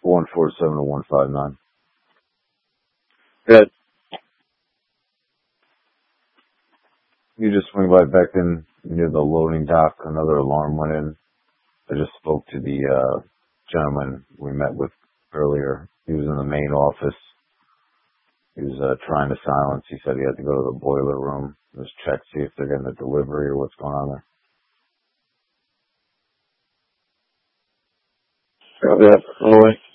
147-159. Good. You just swing by back in near the loading dock. Another alarm went in. I just spoke to the gentleman we met with earlier. He was in the main office. He was trying to silence. He said he had to go to the boiler room. Just check, see if they're getting a delivery or what's going on there. Yeah, all right.